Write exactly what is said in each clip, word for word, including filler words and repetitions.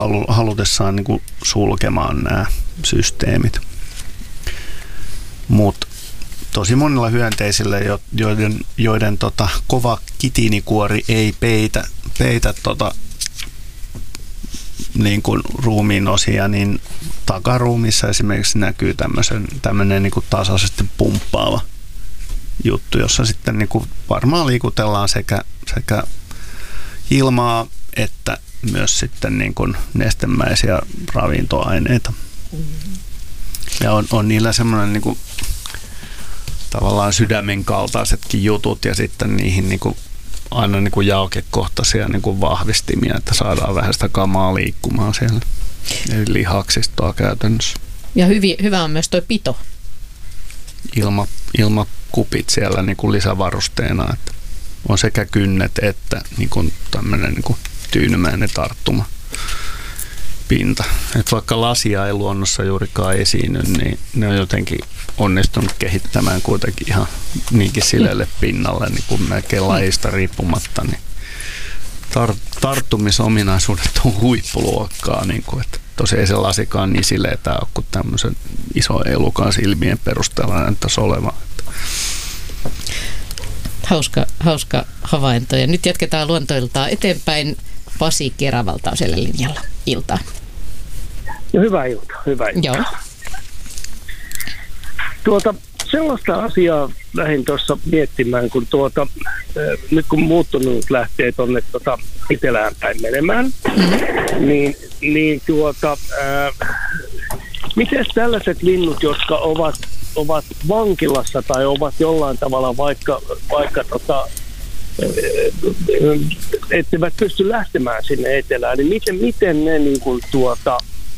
halutessaan niin kuin sulkemaan nämä systeemit. Mutta tosi monilla hyönteisillä, joiden, joiden tota, kova kitiinikuori ei peitä, peitä tota, niin kuin ruumiin osia, niin takaruumissa esimerkiksi näkyy tämmöinen niin kuin tasaisesti pumppaava juttu, jossa sitten niin kuin varmaan liikutellaan sekä, sekä ilmaa että myös sitten niin kuin nestemäisiä ravintoaineita. Ja on, on niillä semmoinen niin kuin tavallaan sydämen kaltaisetkin jutut ja sitten niihin niin kuin aina niin kuin jaokekohtaisia niin kuin vahvistimia, että saadaan vähän sitä kamaa liikkumaan siellä. Eli lihaksistoa käytännössä. Ja hyvi, hyvä on myös tuo pito. Ilma, ilmakupit siellä niin kuin lisävarusteena, että on sekä kynnet että niin kuin tämmöinen niin kuin tyynymäinen tarttuma pinta. Et vaikka lasia ei luonnossa juurikaan esiinny, niin ne on jotenkin onnistunut kehittämään kuitenkin ihan niinkin sileelle pinnalle, niin kuin melkein lajista riippumatta. Niin tar- tarttumisominaisuudet on huippuluokkaa, niin kuin, että tosi ei se lasikaan niin sileetä ole kuin tämmöisen iso elukan silmien perusteella näyttäisi olevan. Hauska, hauska havainto. Ja nyt jatketaan luontoiltaa eteenpäin. Pasi Keravalta on siellä linjalla. Iltaa. No, hyvää iltaa, hyvää iltaa. Joo. Tuota, sellaista asiaa lähdin tuossa miettimään, kun tuota, nyt kun muuttunut lähtee tuonne tuota etelään päin menemään, mm-hmm. niin, niin tuota, äh, miten tällaiset linnut, jotka ovat, ovat vankilassa tai ovat jollain tavalla vaikka, vaikka tota, etteivät pysty lähtemään sinne etelään, niin miten, miten ne niin kuin, tuota,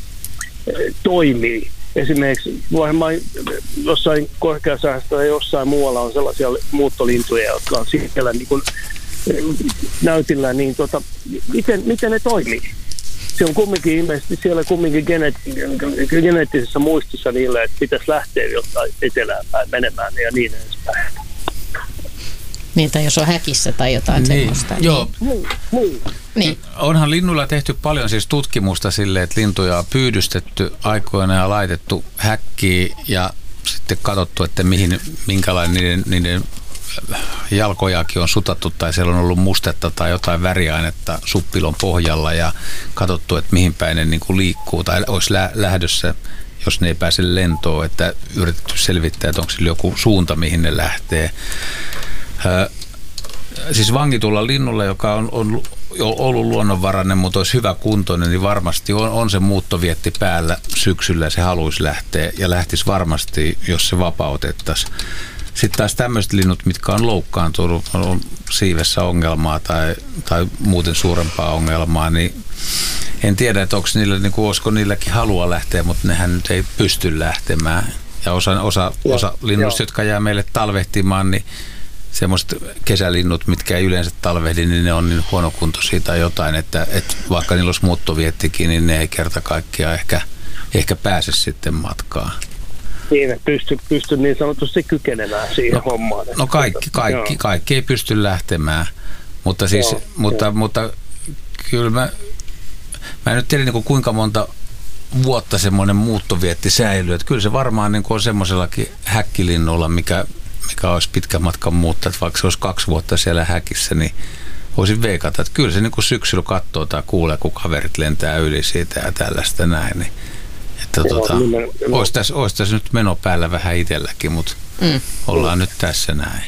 toimii? Esimerkiksi varmaan jossain Korkeasaaressa tai jossain muualla on sellaisia muuttolintuja, jotka on siellä niin kuin näytillä, niin tota, miten, miten ne toimii? Se on kumminkin ilmeisesti siellä kumminkin geneet- geneettisessä muistissa niillä, että pitäisi lähteä jotain etelään päin menemään ja niin edespäin. Niin, tai jos on häkissä tai jotain niin, semmoista. Joo. Niin. Niin. Niin. Onhan linnuilla tehty paljon siis tutkimusta sille, että lintuja on pyydystetty aikoina ja laitettu häkkiin ja sitten katsottu, että mihin, minkälainen niiden, niiden jalkojakin on sutattu tai siellä on ollut mustetta tai jotain väriainetta suppilon pohjalla ja katsottu, että mihin päin ne niin kuin liikkuu tai olisi lä- lähdössä, jos ne ei pääse lentoon, että yritetty selvittää, että onko sillä joku suunta, mihin ne lähtee. Ö, siis vangitulla linnulla, joka on, on ollut luonnonvarainen, mutta olisi hyvä kuntoinen, niin varmasti on, on se muuttovietti päällä syksyllä, se haluaisi lähteä ja lähtisi varmasti, jos se vapautettaisiin. Sitten taas tämmöiset linnut, mitkä on loukkaantunut, on siivessä ongelmaa tai, tai muuten suurempaa ongelmaa, niin en tiedä, että onko niillä, niin kuin, olisiko niilläkin halua lähteä, mutta nehän nyt ei pysty lähtemään. Ja osa, osa, osa linnuista, jotka jää meille talvehtimaan, niin semmoiset kesälinnut, mitkä ei yleensä talvehdi, niin ne on niin huonokuntoisia tai jotain, että, että vaikka niillä olisi muuttoviettikin, niin ne ei kerta kaikkiaan ehkä, ehkä pääse sitten matkaan. Niin, että pysty, pysty niin sanotusti kykenemään siihen no, hommaan. No kaikki, kaikki, kaikki ei pysty lähtemään, mutta siis, joo, mutta, mutta kyllä mä, mä en nyt tiedä niin kuinka monta vuotta semmoinen muuttovietti säilyy, että kyllä se varmaan niin on semmoisellakin häkkilinnulla, mikä mikä olisi pitkän matkan muuttaa, että vaikka se olisi kaksi vuotta siellä häkissä, niin voisin veikata, että kyllä se niin kuin syksyllä katsoo tai kuulee, kun kaverit lentää yli siitä ja tällaista näin. Niin, että joo, tota, olisi, tässä, olisi tässä nyt meno päällä vähän itselläkin, mutta mm. ollaan mm. nyt tässä näin.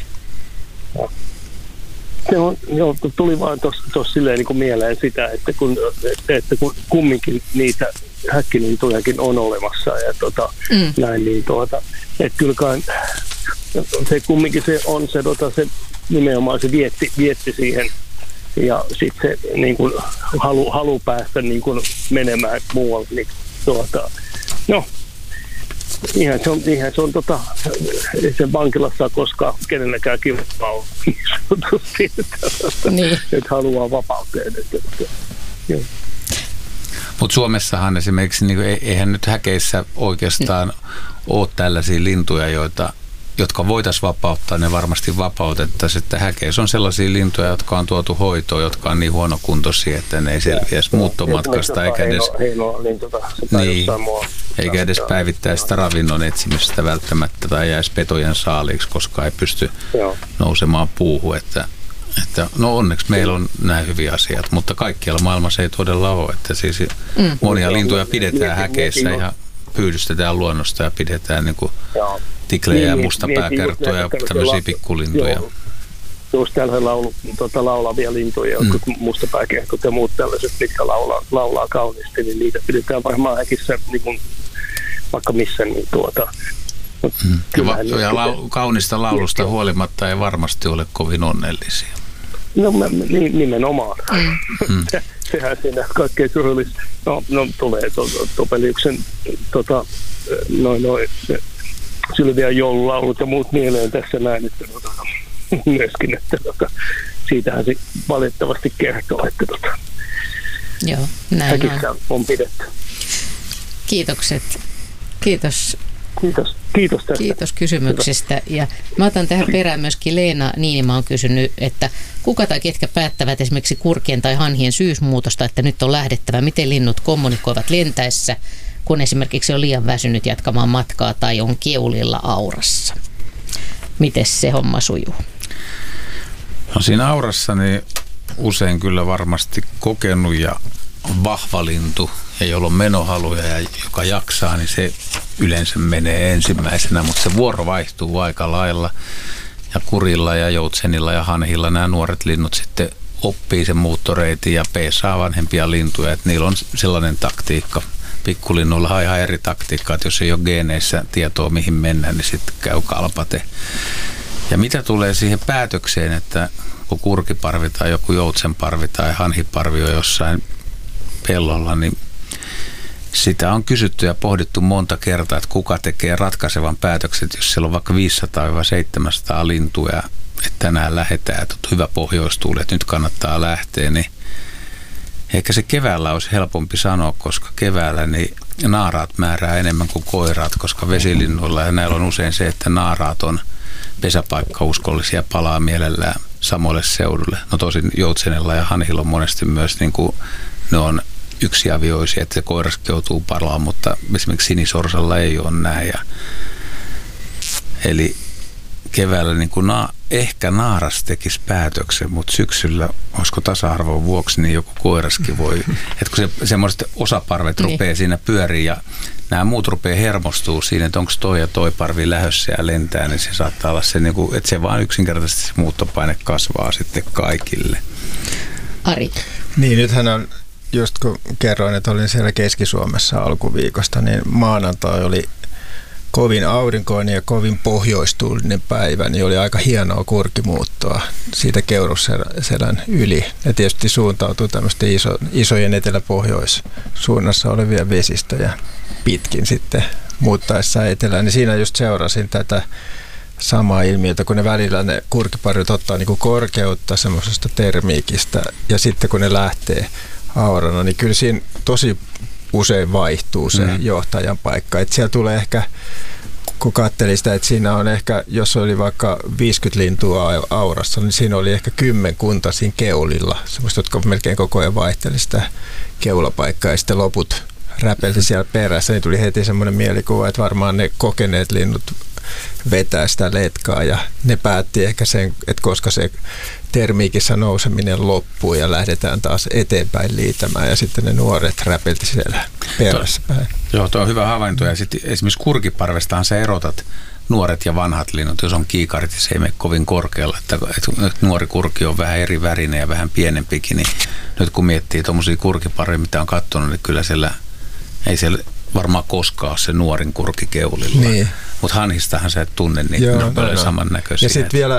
Se on, joo, tuli vaan tuossa silleen niin kuin mieleen sitä, että kun, että kun kumminkin niitä häkkilintujakin on olemassa ja tota, mm. näin, niin tuota, että kylläkään se kumminkin se on se, tota, se nimenomaan se vietti, vietti siihen ja sitten se niin kuin halu, halu päästä niin kuin menemään muualle, niin tuota, no ihan se on, ihan se on tota, ei se vankilassa ole koskaan kenelläkään kilpaa ole niin sanotusti, että, niin. että haluaa vapauteen. Että, että, mutta Suomessahan esimerkiksi, niin eihän nyt häkeissä oikeastaan ole tällaisia lintuja, joita jotka voitaisiin vapauttaa, ne varmasti vapautettaisiin. Että häkeissä on sellaisia lintuja, jotka on tuotu hoitoon, jotka on niin huonokuntoisia, että ne ei selviäisi muuttomatkasta eikä edes, niin, eikä edes päivittäistä ravinnon etsimistä välttämättä tai jäisi petojen saaliiksi, koska ei pysty Joo. nousemaan puuhun. Että, että, no onneksi meillä on näin hyviä asiat, mutta kaikkialla maailmassa ei todella ole. Että siis mm. monia lintuja pidetään häkeissä ja pyydystetään luonnosta ja pidetään niin kuin tiklejä niin, ja mustapääkertoja ja tämmöisiä pikkulintuja. Joo. Just tällaisia laulu, tota, laulavia lintuja, mm. jotkut mustapääkertot ja muut tällaiset, mitkä laulaa, laulaa kauniisti, niin niitä pidetään varmaan häkissä niin kuin, vaikka missä. Niin tuota, mm. Ja, va- ja lau- kaunista laulusta ja, huolimatta ei varmasti ole kovin onnellisia. No mä, nimenomaan. Mm. Sehän siinä kaikkein surullista. No, no tulee Topeliuksen tota, noin noin Sylvian joululaulut ja muut mieleen tässä näin, että tota, myöskin, että tota, siitähän se valitettavasti kertoo, että tota, Joo, näin on. on pidetty. Kiitokset. Kiitos. Kiitos. Kiitos tästä. Kiitos kysymyksestä. Ja mä otan tähän perään myöskin Leena Niinimaa on kysynyt, että kuka tai ketkä päättävät esimerkiksi kurkien tai hanhien syysmuutosta, että nyt on lähdettävä, miten linnut kommunikoivat lentäessä, kun esimerkiksi on liian väsynyt jatkamaan matkaa tai on keulilla aurassa. Miten se homma sujuu? No siinä aurassa niin usein kyllä varmasti kokenut ja vahva lintu, ja jolla on menohaluja ja joka jaksaa, niin se yleensä menee ensimmäisenä, mutta se vuoro vaihtuu aika lailla. Ja kurilla ja joutsenilla ja hanhilla nämä nuoret linnut sitten oppii sen muuttoreitin ja peesaa vanhempia lintuja, että niillä on sellainen taktiikka. Pikkulinnuilla on ihan eri taktiikka, että jos ei ole geeneissä tietoa mihin mennään, niin sitten käy kalpate. Ja mitä tulee siihen päätökseen, että kun kurkiparvi tai joku joutsenparvi tai hanhiparvi on jossain pellolla, niin sitä on kysytty ja pohdittu monta kertaa, että kuka tekee ratkaisevan päätökset, jos siellä on vaikka viisisataa seitsemänsataa lintua, että tänään lähdetään, että on hyvä pohjoistuuli, että nyt kannattaa lähteä, niin ehkä se keväällä olisi helpompi sanoa, koska keväällä niin naaraat määrää enemmän kuin koiraat, koska vesilinnuilla ja näillä on usein se, että naaraat on pesäpaikkauskollisia, palaa mielellään samoille seudulle. No tosin joutsenilla ja hanhilla on monesti myös niin kuin ne on yksiavioisia, että se koiraskin joutuu palaamaan, mutta esimerkiksi sinisorsalla ei ole näin. Ja eli keväällä niin kuin na, ehkä naaras tekisi päätöksen, mutta syksyllä, olisiko tasa-arvon vuoksi, niin joku koiraskin voi. Että kun se, semmoiset osaparvet niin rupeaa siinä pyöriin ja nämä muut rupeaa hermostuu siinä, että onko toi ja toi parvi lähdössä ja lentää, niin se saattaa olla se, niin kuin, että se vaan yksinkertaisesti se muuttopaine kasvaa sitten kaikille. Ari. Niin, nythän on, just kun kerroin, että olin siellä Keski-Suomessa alkuviikosta, niin maanantai oli kovin aurinkoinen ja kovin pohjoistuulinen päivä, niin oli aika hienoa kurkimuuttoa siitä Keurusselän yli. Ja tietysti suuntautui tämmöisten iso, isojen etelä-pohjois-suunnassa olevia vesistöjä pitkin sitten muuttaessa etelään. Niin siinä just seurasin tätä samaa ilmiötä, kun ne välillä ne kurkiparit ottaa niin kuin korkeutta semmoisesta termiikistä ja sitten kun ne lähtee aurana, niin kyllä siinä tosi usein vaihtuu se mm. johtajan paikka. Että siellä tulee ehkä, kun katselin sitä, että siinä on ehkä, jos oli vaikka viisikymmentä lintua aurassa, niin siinä oli ehkä kymmenkunta siinä keulilla, semmoista, jotka melkein koko ajan vaihteli sitä keulapaikkaa ja sitten loput räpelti siellä perässä. Niin tuli heti semmoinen mielikuva, että varmaan ne kokeneet linnut vetää sitä letkaa ja ne päätti ehkä sen, että koska se termiikissä nouseminen loppuu ja lähdetään taas eteenpäin liitämään ja sitten ne nuoret räpelti siellä perässä päin. Joo, tuo on hyvä havainto ja sitten esimerkiksi kurkiparvestahan sä erotat nuoret ja vanhat linnut, jos on kiikarit ja se ei mene kovin korkealla, että, että nuori kurki on vähän eri värinen ja vähän pienempikin, niin nyt kun miettii tuommoisia kurkiparveja, mitä on katsonut, niin kyllä siellä ei siellä varmaan koskaan ole se nuorin kurki keulilla. Niin. Mutta hanhistahan sä et tunne niitä, ne on paljon samannäköisiä. Ja sitten vielä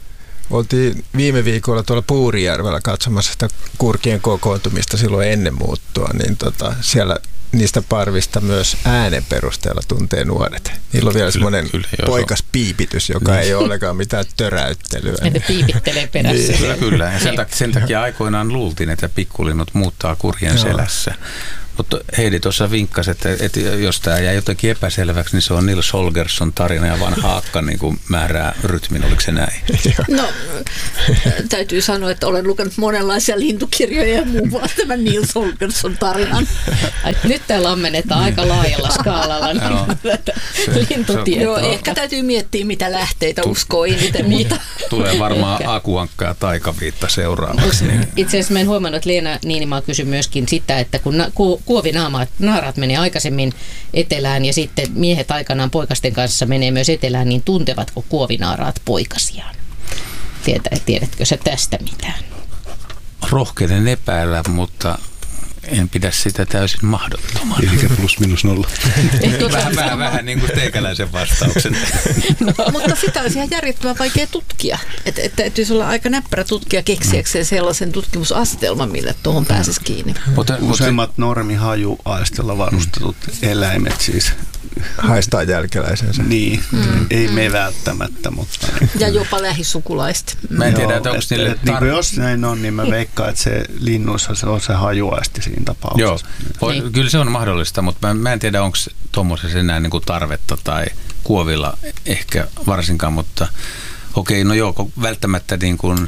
oltiin viime viikolla tuolla Puurijärvellä katsomassa sitä kurkien kokoontumista silloin ennen muuttoa, niin tota, siellä niistä parvista myös äänen perusteella tuntee nuoret. Niillä on vielä semmoinen poikas piipitys, joka ei ole ollenkaan mitään töräyttelyä. Ne piipittelee perässä. Niin. Kyllä, kyllä. Ja sen takia, sen takia aikoinaan luultiin, että pikkulinnut muuttaa kurjen selässä. Mutta Heidi tuossa vinkkasi, että, että jos tämä jäi jotenkin epäselväksi, niin se on Nils Holgersson tarina ja vanha akka niin kuin määrää rytmin, oliko se näin? No, täytyy sanoa, että olen lukenut monenlaisia lintukirjoja ja muun muassa tämän Nils Holgersson tarinan. Ai, nyt täällä ammennetaan aika laajalla skaalalla niin lintutietoa. Joo, ehkä täytyy miettiä, mitä lähteitä uskoo eniten. Mutta tulee varmaan Akuankka ja Taikaviitta seuraavaksi. Niin. Itse asiassa mä en huomannut, että Leena Niinimaa kysyi myöskin sitä, että kun na- ku- kuovinaaraat menee aikaisemmin etelään ja sitten miehet aikanaan poikasten kanssa menee myös etelään, niin tuntevatko kuovinaaraat poikasiaan? Tietä, tiedätkö sä tästä mitään? Rohkeinen epäillä, mutta en pidä sitä täysin mahdottomana. Eli plus minus nolla. vähän, vähän, vähän niin kuin teikäläisen vastauksen. No, mutta sitä olisi ihan järjettömän vaikea tutkia. Että et täytyisi olla aika näppärä tutkija keksiäkseen sellaisen tutkimusasetelman, millä tuohon pääsisi kiinni. Mutta useimmat normihajuaistilla varustetut eläimet siis haistaa jälkeläisensä. Niin, mm. ei me välttämättä, mutta niin. Ja jopa lähisukulaista. Mä en tiedä, että onko niille... Et, tar- niin jos näin on, niin mä veikkaan, että se linnuissa se on se hajuaisti siinä tapauksessa. Joo, niin. Kyllä se on mahdollista, mutta mä, mä en tiedä, onko tuommoisessa enää niin kuin tarvetta tai kuovilla ehkä varsinkaan, mutta okei, no joo, välttämättä niin kuin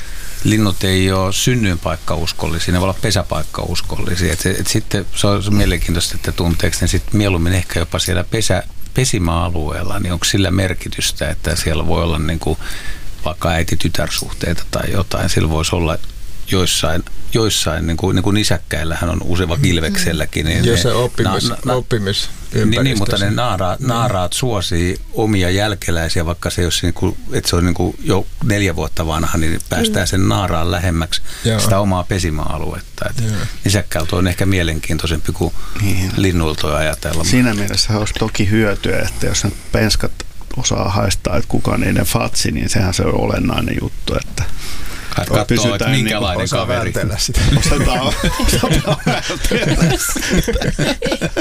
linnut ei ole synnyinpaikkauskollisia, ne voi olla pesäpaikkauskollisia. Et, et sitten se on mielenkiintoista, että tunteeko ne sitten mieluummin ehkä jopa siellä pesä, pesimäalueella, niin onko sillä merkitystä, että siellä voi olla niin kuin vaikka äiti-tytärsuhteita tai jotain. Sillä voisi olla joissain, joissain niin kuin, niin kuin nisäkkäillähän on usein kilvekselläkin. Niin jos se oppimis, na, na, oppimis niin, niin, mutta ne naaraat, naaraat suosii omia jälkeläisiä, vaikka se, jos niin kuin, että se on niin kuin jo neljä vuotta vanha, niin päästään sen naaraan lähemmäksi Joo. sitä omaa pesimäaluetta. Nisäkkäiltä on ehkä mielenkiintoisempi kuin niin. Linnuilta ajatella. Siinä mielessä olisi toki hyötyä, että jos nyt penskat osaa haistaa, että kuka niiden fatsi, niin sehän se on olennainen juttu, että katsoo, että minkälainen niin kaveri. Osataan, osataan vältellä sitä.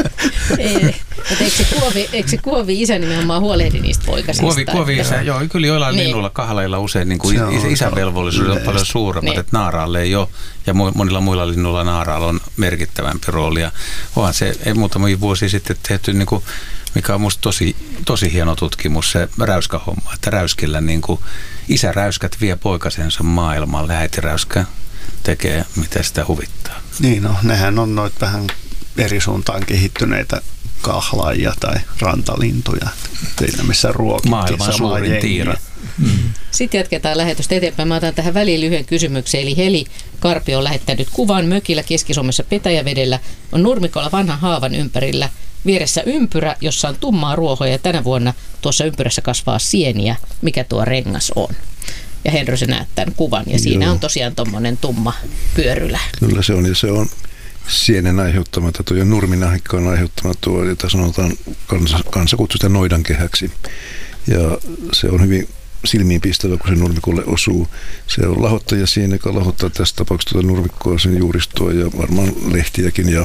Eikö se kuovi, eikö se kuovi isä nimenomaan huolehdi niistä poikasista? Kuovi, kuovi isä, joo, kyllä joillain niin. linnuilla kahleilla usein niin kuin isän velvollisuus on paljon suuremmat, niin. että naaraalle ei ole, ja monilla muilla linnuilla naaraalla on merkittävämpi rooli. Ja onhan se ei muutamia vuosia sitten tehty, niin kuin, mikä on musta tosi, tosi hieno tutkimus, se räyskähomma, että räyskillä niin kuin isäräyskät vie poikasensa maailmalle, äitiräyskä tekee, mitä sitä huvittaa. Niin no, nehän on noit vähän eri suuntaan kehittyneitä kahlaajia tai rantalintuja, teillä missä ruokittiin maailman suurin tiira. Mm. Sitten jatketaan lähetystä eteenpäin. Mä otan tähän väliin lyhyen kysymyksen. Eli Heli Karpi on lähettänyt kuvan mökillä Keski-Suomessa Petäjävedellä. On nurmikolla vanhan haavan ympärillä vieressä ympyrä, jossa on tummaa ruohoa ja tänä vuonna tuossa ympyrässä kasvaa sieniä. Mikä tuo rengas on? Ja Henry, sä näet tämän kuvan ja siinä Joo. on tosiaan tommonen tumma pyörylä. Kyllä se on ja se on sienen aiheuttama, tai tuo nurminahikka on aiheuttama tuo, jota sanotaan, kansa, kansa kutsuu sitä noidankehäksi. Ja se on hyvin silmiinpistävä, kun se nurmikolle osuu. Se on lahottaja sieni, joka lahottaa tässä tapauksessa tuota nurmikkoa, sen juuristoa ja varmaan lehtiäkin. Ja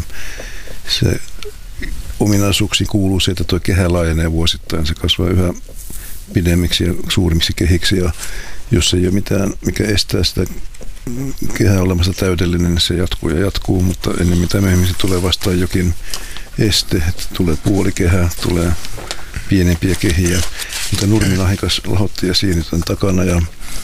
se ominaisuuksiin kuuluu se, että tuo kehä laajenee vuosittain. Se kasvaa yhä pidemmiksi ja suurimmiksi kehiksi. Ja jos ei ole mitään, mikä estää sitä kehää olemassa täydellinen, niin se jatkuu ja jatkuu, mutta ennen mitä myöhemmin tulee vastaan jokin este, että tulee puolikehä, tulee pienempiä kehiä, mutta nurminahikas lahottaja sieni on takana ja,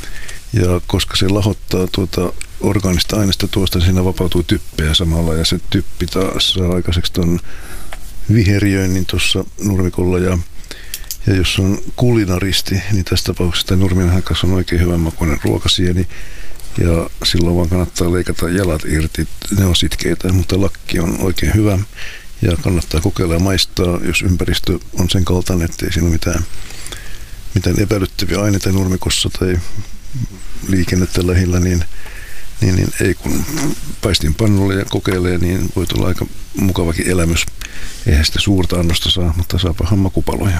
ja koska se lahottaa tuota orgaanista aineesta tuosta, niin siinä vapautuu typpeä samalla ja se typpi taas saa aikaiseksi tuon viheriöinnin tuossa nurmikolla ja Ja jos on kulinaristi, niin tässä tapauksessa nurminahikas on oikein hyvän makuinen ruokasieni. Ja silloin vaan kannattaa leikata jalat irti. Ne on sitkeitä, mutta lakki on oikein hyvä. Ja kannattaa kokeilla ja maistaa, jos ympäristö on sen kaltainen, ettei siinä ole mitään, mitään epäilyttäviä aineita nurmikossa tai liikennettä lähellä, niin, niin, niin ei kun paistin pannulle ja kokeilee, niin voi tulla aika mukavakin elämys. Eihän sitä suurta annosta saa, mutta saapahan makupaloja.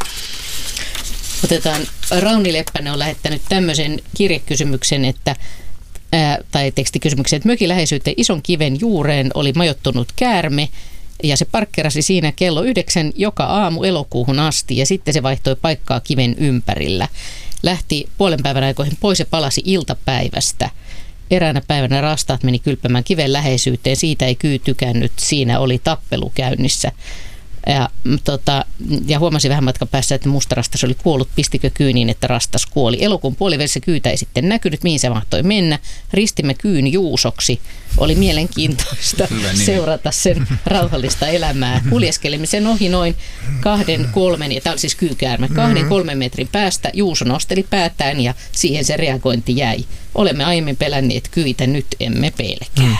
Otetaan, Rauni Leppänen on lähettänyt tämmöisen kirjekysymyksen, että, ää, tai tekstikysymyksen, että mökin läheisyyteen ison kiven juureen oli majoittunut käärme, ja se parkkerasi siinä kello yhdeksän joka aamu elokuuhun asti, ja sitten se vaihtoi paikkaa kiven ympärillä. Lähti puolen päivän aikoihin pois ja palasi iltapäivästä. Eräänä päivänä rastaat meni kylpämään kiven läheisyyteen, siitä ei kyy tykännyt, siinä oli tappelu käynnissä. Ja, tota, ja huomasin vähän matkan päässä, että mustarastas oli kuollut. Pistikö kyy niin, että rastas kuoli? Elokuun puolivälissä kyytä ei sitten näkynyt, mihin se mahtoi mennä. Ristimme kyyn Juusoksi. Oli mielenkiintoista seurata sen rauhallista elämää. Kuljeskelimme sen ohi noin kahden, kolmen, ja tämä oli siis kyykäärme, kahden, kolmen metrin päästä. Juuso nosteli päätään ja siihen se reagointi jäi. Olemme aiemmin pelänneet kyitä, nyt emme pelkää.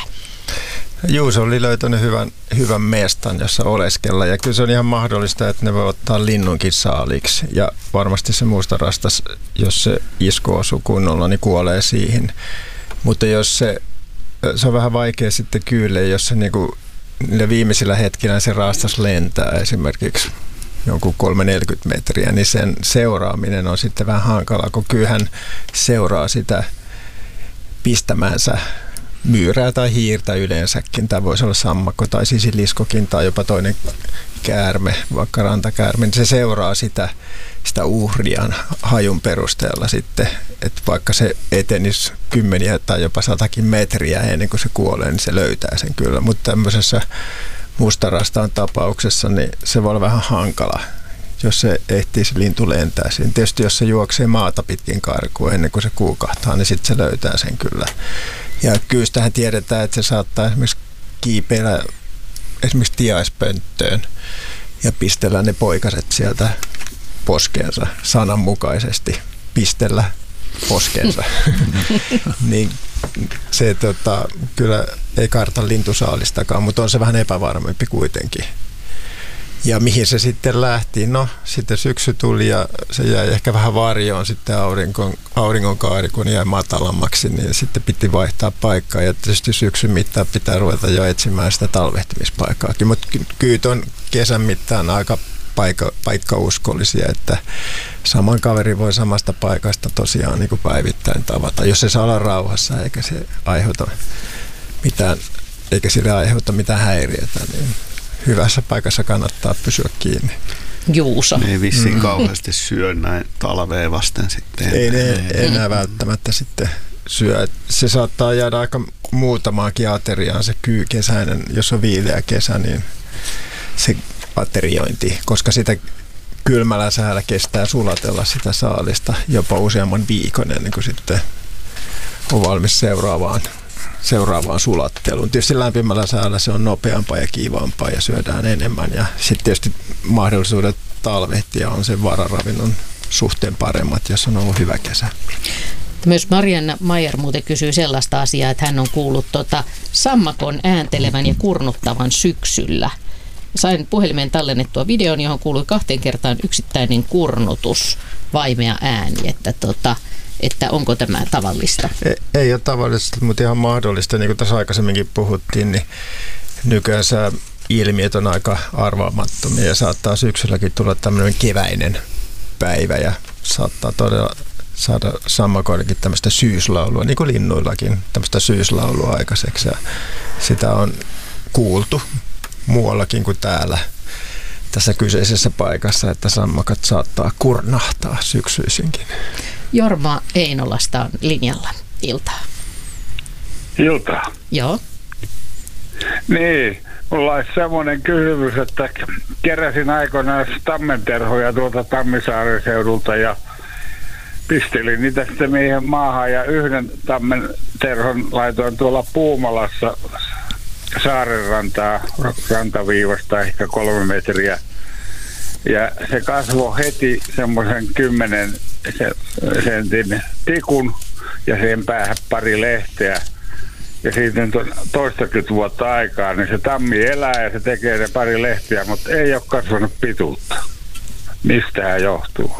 Juuso oli löytänyt hyvän, hyvän mestan, jossa oleskella, ja kyllä se on ihan mahdollista, että ne voi ottaa linnunkin saaliksi, ja varmasti se mustarastas, jos se isku osuu kunnolla, niin kuolee siihen. Mutta jos se, se on vähän vaikea sitten kyylle, jos se niinku, niillä viimeisillä hetkillä se rastas lentää esimerkiksi jonkun kolme neljäkymmentä metriä, niin sen seuraaminen on sitten vähän hankalaa, kun kyyhän seuraa sitä pistämäänsä myyrää tai hiirtä yleensäkin. Tämä voisi olla sammakko tai sisiliskokin tai jopa toinen käärme, vaikka rantakäärme. Se seuraa sitä, sitä uhrian hajun perusteella sitten, että vaikka se etenisi kymmeniä tai jopa satakin metriä ennen kuin se kuolee, niin se löytää sen kyllä. Mutta tämmöisessä mustarastaan tapauksessa niin se voi olla vähän hankala, jos se ehtii se lintu lentää siinä. Tietysti jos se juoksee maata pitkin karkuun ennen kuin se kuukahtaa, niin sitten se löytää sen kyllä. Ja kyystähän tiedetään, että se saattaa esimerkiksi kiipeillä esimerkiksi tiaispönttöön ja pistellä ne poikaset sieltä poskeensa sananmukaisesti. Pistellä poskeensa. Niin se tota, kyllä ei karta lintusaalistakaan, mutta on se vähän epävarmempi kuitenkin. Ja mihin se sitten lähti? No, sitten syksy tuli ja se jäi ehkä vähän varjoon sitten auringon, auringonkaari, kun jäi matalammaksi, niin sitten piti vaihtaa paikkaa. Ja tietysti syksyn mittaan pitää ruveta jo etsimään sitä talvehtimispaikkaakin. Mutta kyyt on kesän mittaan aika paikka, paikkauskollisia, että saman kaveri voi samasta paikasta tosiaan niin kuin päivittäin tavata, jos se saa olla rauhassa eikä se aiheuta mitään, eikä sille aiheuta mitään häiriötä, niin hyvässä paikassa kannattaa pysyä kiinni. Juuso. Ne ei vissiin mm. kauheasti syö näin talveen vasten sitten. Ei ne enää välttämättä sitten syö. Se saattaa jäädä aika muutamaankin ateriaan se kyy kesäinen, jos on viileä kesä, niin se ateriointi, koska sitä kylmällä säällä kestää sulatella sitä saalista jopa useamman viikon ennen kuin sitten on valmis seuraavaan seuraavaan sulatteluun. Tietysti lämpimällä säällä se on nopeampaa ja kiivaampaa ja syödään enemmän. Ja sitten tietysti mahdollisuudet talvehtia on sen vararavinnon suhteen paremmat, jos on ollut hyvä kesä. Myös Marianna Maijer muuten kysyy sellaista asiaa, että hän on kuullut tota sammakon ääntelevän ja kurnuttavan syksyllä. Sain puhelimeen tallennettua videon, johon kuului kahteen kertaan yksittäinen kurnutus, vaimea ääni, että tota, että onko tämä tavallista? Ei, ei ole tavallista, mutta ihan mahdollista. Niin kuin tässä aikaisemminkin puhuttiin, niin nykyään ilmiöt on aika arvaamattomia ja saattaa syksylläkin tulla tämmöinen keväinen päivä ja saattaa todella saada sammakoillakin tämmöistä syyslaulua, niin kuin linnuillakin tämmöistä syyslaulua aikaiseksi. Ja sitä on kuultu muuallakin kuin täällä tässä kyseisessä paikassa, että sammakat saattaa kurnahtaa syksyisinkin. Jorma Einolasta on linjalla. Iltaa. Iltaa. Joo. Niin, mulla olisi semmoinen kysymys, että keräsin aikoinaan tammenterhoja tuolta Tammisaaren seudulta ja pistelin niitä sitten meidän maahan ja yhden tammenterhon laitoin tuolla Puumalassa saaren rantaa, rantaviivasta ehkä kolme metriä. Ja se kasvoi heti semmoisen kymmenen sentin tikun ja sen päähän pari lehteä. Ja siitä on toistakymmentä vuotta aikaa, niin se tammi elää ja se tekee ne pari lehteä, mutta ei ole kasvanut pituutta. Mistähän johtuu?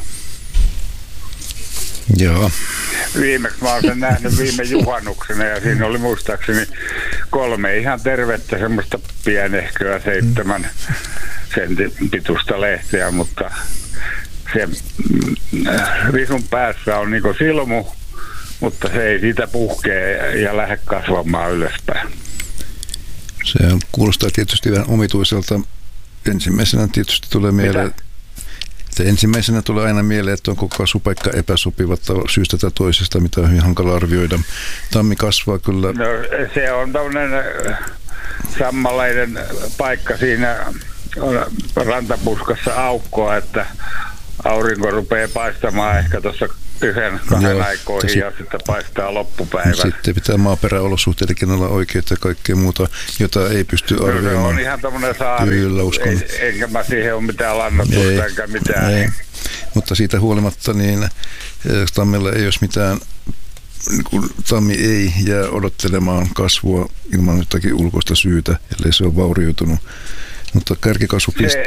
Joo. Viimeksi mä oon sen nähnyt viime juhannuksena ja siinä oli muistaakseni kolme ihan tervettä semmoista pienehköä seitsemän sentin pituista lehteä, mutta se risun päässä on niinku silmu, mutta se ei siitä puhkee ja lähde kasvamaan ylöspäin. Se kuulostaa tietysti vähän omituiselta. Ensimmäisenä tietysti tulee mieleen, Että ensimmäisenä tulee aina mieleen, että onko kasvupaikka epäsopiva syystä tai toisesta, mitä on hyvin hankala arvioida. Tammi kasvaa kyllä. No, se on tämmöinen samanlainen paikka, siinä on rantapuskassa aukkoa, että aurinko rupeaa paistamaan ehkä tuossa yhden kahden Joo, aikoihin ja, sit, ja sitten paistaa loppupäivän. Sitten pitää maaperäolosuhteidenkin olla oikeita ja kaikkea muuta, jota ei pysty arvioimaan. Kyllä, on ihan tämmöinen saari. Kyllä, uskon. Ei, enkä mä siihen ole mitään lannoitusta eikä mitään. Ei. Mutta siitä huolimatta niin tammella ei olisi mitään, niin kuin tammi ei jää odottelemaan kasvua ilman jotakin ulkoista syytä, ellei se ole vaurioitunut. Mutta kärkikasvupiste...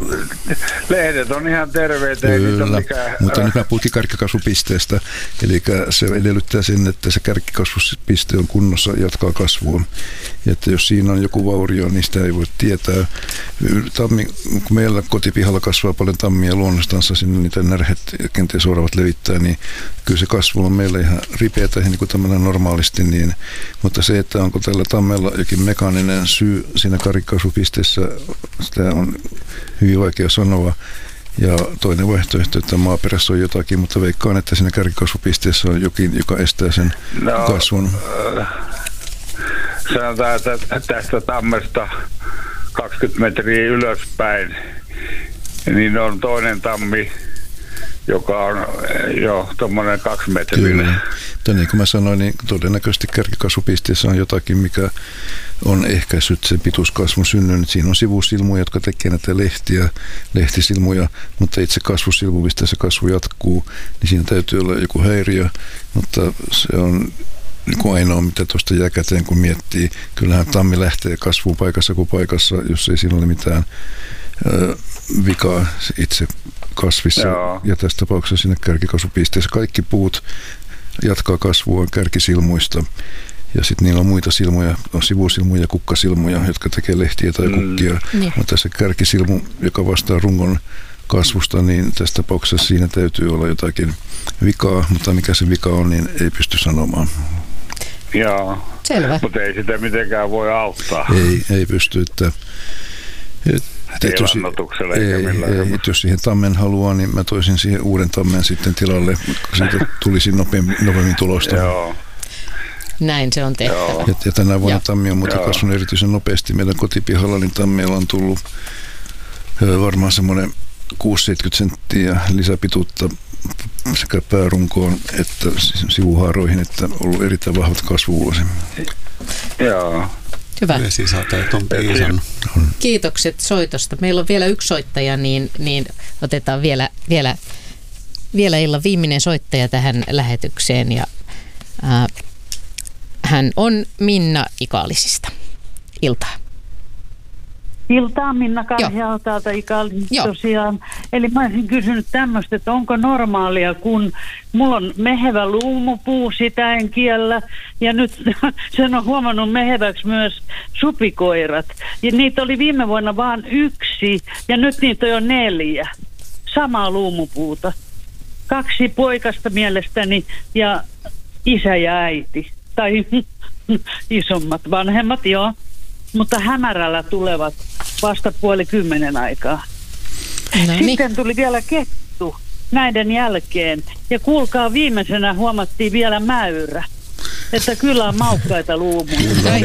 Lehdet on ihan terveitä. Kyllä, mikään... mutta nyt mä puhuttiin kärkikasvupisteestä. Eli se edellyttää sen, että se kärkikasvupiste on kunnossa jatkaa kasvua. Ja että jos siinä on joku vaurio, niin sitä ei voi tietää. Tammi, kun meillä kotipihalla kasvaa paljon tammia luonnostansa, sinne niitä närhet kenties oravat levittää, niin kyllä se kasvu on meillä ihan ripeätä, niin kuin tämmöinen normaalisti. Niin, mutta se, että onko tällä tammella jokin mekaaninen syy siinä kärkikasvupisteessä, sitä on hyvin vaikea sanoa. Ja toinen vaihtoehto, että maaperässä on jotakin, mutta veikkaan, että siinä kärkikasvupisteessä on jokin, joka estää sen no, kasvun. Äh, sanotaan, että tästä tammesta kaksikymmentä metriä ylöspäin, niin on toinen tammi, joka on jo tuommoinen kaksimetrinen. Kyllä. Mutta niin kuin mä sanoin, niin todennäköisesti kärkikasvupisteessä on jotakin, mikä on ehkäissyt sen pituuskasvun synnyn. Siinä on sivusilmuja, jotka tekee näitä lehtiä, lehtisilmuja, mutta itse kasvusilmu, mistä se kasvu jatkuu, niin siinä täytyy olla joku häiriö, mutta se on niin kuin ainoa, mitä tuosta jää käteen, kun miettii. Kyllähän tammi lähtee kasvuun paikassa kuin paikassa, jos ei siinä ole mitään ö, vikaa itse kasvissa. Joo. Ja tässä tapauksessa siinä kärkikasvupisteessä kaikki puut jatkaa kasvua kärkisilmuista. Ja sitten niillä on muita silmuja, on sivusilmuja ja kukkasilmuja, jotka tekee lehtiä tai kukkia. Mm. Mutta se kärkisilmu, joka vastaa rungon kasvusta, niin tässä tapauksessa siinä täytyy olla jotakin vikaa, mutta mikä se vika on, niin ei pysty sanomaan. Joo, selvä. Mutta ei sitä mitenkään voi auttaa. Ei, ei pysty, että... Et, ei lannoituksella eikä millään. Ei, jos siihen tammen haluaa, niin mä toisin siihen uuden tammen sitten tilalle, kun siitä tulisi nopeammin, nopeammin tulosta. Joo. Näin se on tehtävä. Ja, ja tänä vuonna ja. tammi on muuten kasvanut erityisen nopeasti. Meidän kotipihalla niin tammeilla on tullut varmaan semmoinen kuusi seitsemänkymmentä senttiä lisäpituutta sekä päärunkoon että sivuhaaroihin, että on ollut erittäin vahvat kasvuvuosi. Joo. Hyvä. Vesisateet on piisannut. Kiitokset soitosta. Meillä on vielä yksi soittaja, niin, niin otetaan vielä, vielä, vielä illan viimeinen soittaja tähän lähetykseen. Ja, ää, hän on Minna Ikaalisista. Iltaa. Iltaa, Minna Karjaa täältä Ikaalisista tosiaan. Eli mä olisin kysynyt tämmöistä, että onko normaalia, kun mulla on mehevä luumupuu, sitä en kiellä, ja nyt sen on huomannut meheväksi myös supikoirat. Ja niitä oli viime vuonna vain yksi, ja nyt niitä on jo neljä. Samaa luumupuuta. Kaksi poikasta mielestäni, ja isä ja äiti. Tai isommat, vanhemmat, joo. Mutta hämärällä tulevat vasta puoli kymmenen aikaa. No niin. Sitten tuli vielä kettu näiden jälkeen. Ja kuulkaa, viimeisenä huomattiin vielä mäyrä. Että kyllä on maukkaita luumuja.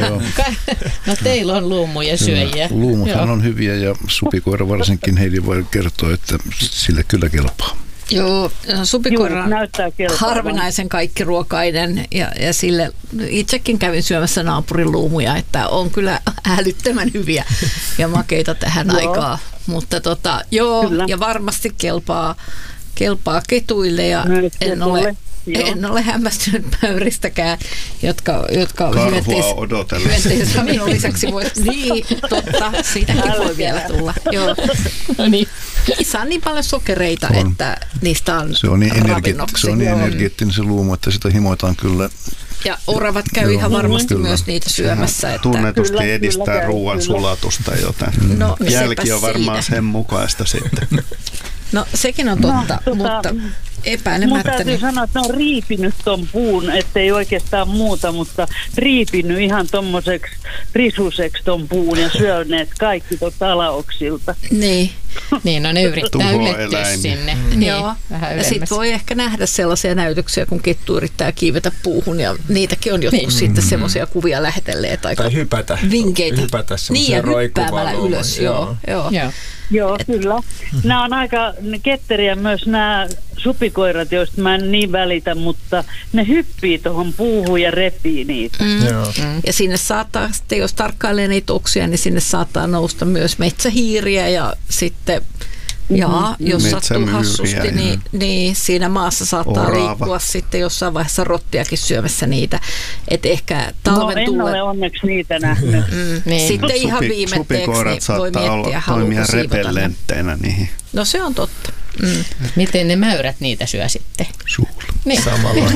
No teillä on luumuja syöjiä. Luumuthan on hyviä ja supikoira varsinkin Heidi voi kertoa, että sille kyllä kelpaa. Joo, supikoira on harvinaisen kaikkiruokainen ja, ja sille itsekin kävin syömässä naapurin luumuja, että on kyllä älyttömän hyviä ja makeita tähän aikaan. Mutta tota, joo, kyllä. Ja varmasti kelpaa, kelpaa ketuille ja en ole, en ole hämmästynyt mäyristäkään, jotka, jotka hyönteisravinnon lisäksi voi. Niin, totta, siitäkin voi vielä tulla. Joo. No niin. Niissä on niin paljon sokereita, on. Että niistä on se on niin ravinnoksi. Se on niin energeettinen se luumu, että sitä himoitaan kyllä. Ja oravat käy joo, ihan varmasti kyllä. Myös niitä syömässä. Että tunnetusti kyllä, edistää kyllä, ruoan kyllä. Sulatusta, joten no, jälki on varmaan siinä. Sen mukaista sitten. No sekin on totta, no, mutta Epäilemättä. Mun täytyy sanoa, että ne on riipinyt ton puun, ettei oikeastaan muuta, mutta riipinyt ihan tommoseksi risuseksi ton puun ja syöneet kaikki tuolta alaoksilta. Niin. Niin, no ne yrittää ylettyä sinne. Mm. Niin, joo. Ja sitten voi ehkä nähdä sellaisia näytöksiä, kun kettu yrittää kiivetä puuhun ja niitäkin on jotkut niin. sitten semmoisia kuvia lähetelleet aika tai hypätä. Vinkeitä. Hypätä niin ja hyppäämällä ylös. Joo, joo. joo. Joo, Et. kyllä. Nämä on aika ketteriä myös nämä supikoirat, joista mä en niin välitä, mutta ne hyppii tuohon puuhun ja repii niitä. Mm. Joo. Mm. Ja sinne saattaa, sitten jos tarkkailee niitä oksia, niin sinne saattaa nousta myös metsähiiriä ja sitten ja mm-hmm. jos sattuu hassusti, niin, niin siinä maassa saattaa Orava. liikkua sitten jossain vaiheessa rottiakin syömässä niitä. Et ehkä talven no, en tulee... ole onneksi niitä nähnyt. Mm. Niin. Sitten Supi, ihan viimetteeksi niin voi miettiä, haluuko siivota ne. Niihin. No se on totta. Mm. Miten ne mäyrät niitä syö sitten? Suulla. Niin. Samalla.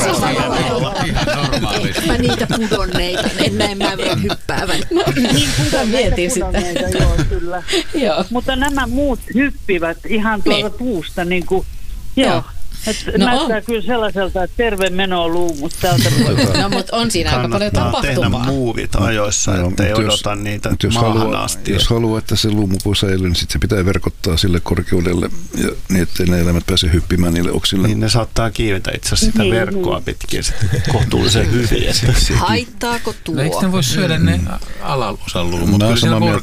Normaalisti. Mä niitä pudonneita, en näin mä vielä hyppäävän. No, niin kuka mietin sitä. Joo, kyllä. Joo. Mutta nämä muut hyppivät ihan tuolta niin. puusta. Niin kuin, joo. joo. No näyttää on. kyllä sellaiselta, että terve meno luumut täältä voi. No mutta on siinä aika paljon tapahtumaa. Kannattaa tehdä muuvit ajoissa, no, ettei odota jos, niitä jos maahan haluaa, asti. Jos haluaa, että se luumupuu säilyy, niin sitten se pitää verkottaa sille korkeudelle, ja niin ettei ne eläimet pääse hyppimään niille oksille. Niin ne saattaa kiivetä itse asiassa sitä niin, verkkoa niin. pitkin sitten kohtuullisen hyvin. Haittaako tuo? No, eikö ne voi syödä ne alaosan luumut? Mä oon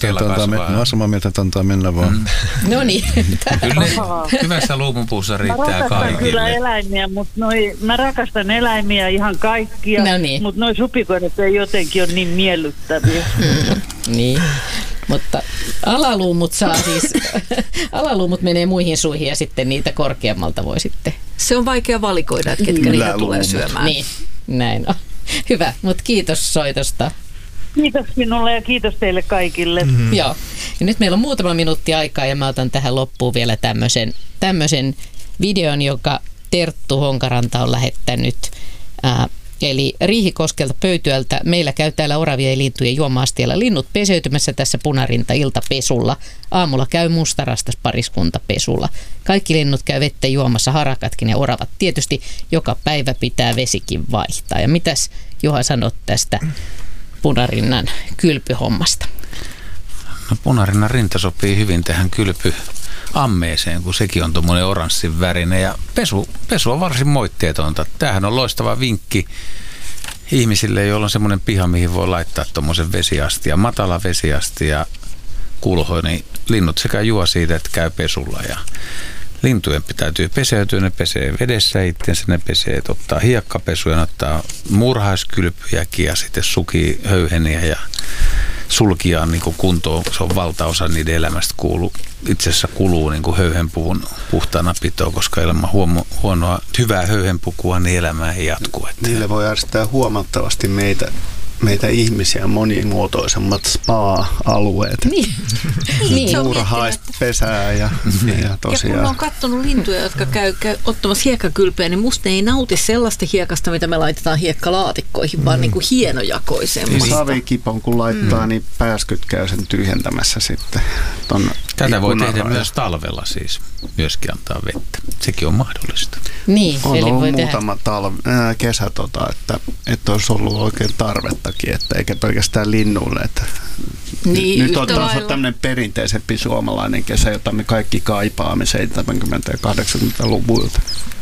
samaa mieltä, että antaa mennä vaan. No niin. Kyllä hyvässä luumupuussa riittää kaikille. Kyllä eläimiä, mutta noi, mä rakastan eläimiä ihan kaikkia, no niin. mutta noi supikoirat ei jotenkin ole niin miellyttäviä. Mm, niin, mutta alaluumut saa siis, alaluumut menee muihin suihin ja sitten niitä korkeammalta voi sitten. Se on vaikea valikoida, että ketkä niitä tulee syömään. Niin, näin on. Hyvä, mutta kiitos soitosta. Kiitos minulle ja kiitos teille kaikille. Mm-hmm. Joo, ja nyt meillä on muutama minuutti aikaa ja mä otan tähän loppuun vielä tämmöisen, tämmöisen videon, joka Terttu Honkaranta on lähettänyt. Ää, eli Riihikoskelta Pöytyältä. Meillä käy täällä oravia ja lintujen juoma-astialla linnut peseytymässä tässä punarinta-iltapesulla. Aamulla käy mustarastas pariskunta pesulla. Kaikki linnut käy vettä juomassa, harakatkin ja oravat. Tietysti joka päivä pitää vesikin vaihtaa. Ja mitäs Juha sanot tästä punarinnan kylpyhommasta? No, punarinnan rinta sopii hyvin tähän kylpy ammeeseen, kun sekin on tuommoinen oranssin värinen ja pesu, pesu on varsin moitteetonta. Tämähän on loistava vinkki ihmisille, joilla on semmoinen piha, mihin voi laittaa tuommoisen vesiastia, matala vesiastia kulho, niin linnut sekä juo siitä, että käy pesulla ja lintujen täytyy peseytyä, ne pesee vedessä itsensä, ne pesee, ottaa hiekkapesuja, ne ottaa murhaiskylpyjäkin ja sitten sukii höyheniä ja sulkiaan niin kuntoon, se on valtaosa niiden elämästä kuuluu. Itse asiassa kuluu niin höyhenpuvun puhtaana pitoa, koska ilman huono, huonoa, hyvää höyhenpukua, niin elämää ei jatku. Että niille voi järjestää huomattavasti meitä, meitä ihmisiä monimuotoisemmat spa-alueet. Niin. niin. Muurahaispesää ja, ja tosiaan. Ja kun on katsonut lintuja, jotka käy, käy ottamassa hiekkakylpeä, niin musta ne ei nauti sellaista hiekasta, mitä me laitetaan hiekkalaatikkoihin, mm. vaan niin kuin hienojakoisemmasta. Savikipon kun laittaa, mm. niin pääskyt käy sen tyhjentämässä sitten. Ton Tätä voi tehdä myös talvella siis, myöskin antaa vettä. Sekin on mahdollista. Niin, on eli ollut voi muutama tehdä. talve, ää, kesä, tota, että, että olisi ollut oikein tarvettakin, että eikä pelkästään linnuille. Että niin, nyt on taas tämmöinen perinteisempi suomalainen kesä, jota me kaikki kaipaamme seitsemänkymmentä- ja kahdeksankymmentäluvulta.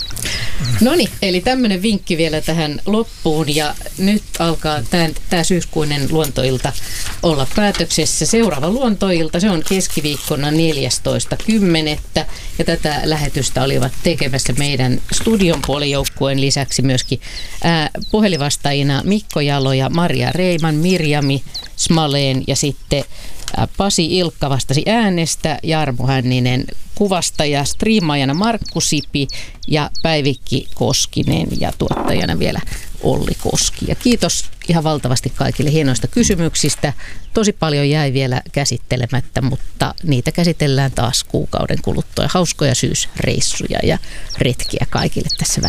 No niin, eli tämmöinen vinkki vielä tähän loppuun ja nyt alkaa tämä syyskuinen luontoilta olla päätöksessä. Seuraava luontoilta, se on keskiviikkona neljästoista kymmenettä ja tätä lähetystä olivat tekemässä meidän studion puolijoukkueen lisäksi myöskin ää, puhelivastaajina Mikko Jalo ja Maria Reiman, Mirjami Smaleen ja sitten Pasi Ilkka vastasi äänestä, Jarmo Hänninen kuvasta ja striimaajana Markku Sipi ja Päivikki Koskinen ja tuottajana vielä Olli Koski. Ja kiitos ihan valtavasti kaikille hienoista kysymyksistä. Tosi paljon jäi vielä käsittelemättä, mutta niitä käsitellään taas kuukauden kuluttua. Hauskoja syysreissuja ja retkiä kaikille tässä